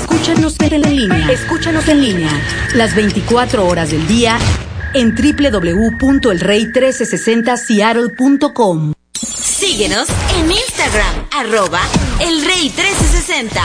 Escúchanos en línea. Escúchanos en línea. Las 24 horas del día en www.elrey1360seattle.com. Síguenos en Instagram, @elrey1360.